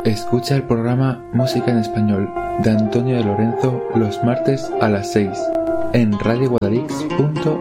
Escucha el programa Música en Español de Antonio de Lorenzo los martes a las 6 en radioguadalix.fm.